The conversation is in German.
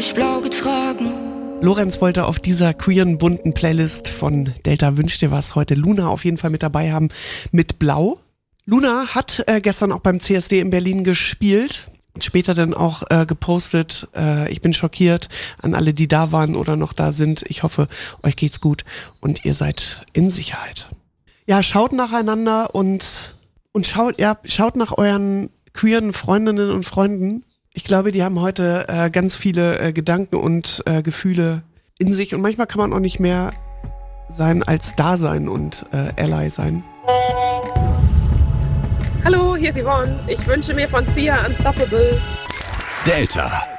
ich blau getragen. Lorenz wollte auf dieser queeren, bunten Playlist von Delta Wünsch dir was heute Luna auf jeden Fall mit dabei haben mit Blau. Luna hat gestern auch beim CSD in Berlin gespielt und später dann auch gepostet, ich bin schockiert an alle, die da waren oder noch da sind. Ich hoffe, euch geht's gut und ihr seid in Sicherheit. Ja, schaut nacheinander und schaut nach euren queeren Freundinnen und Freunden. Ich glaube, die haben heute ganz viele Gedanken und Gefühle in sich und manchmal kann man auch nicht mehr sein als da sein und Ally sein. Hallo, hier ist Yvonne. Ich wünsche mir von Sia Unstoppable. Delta.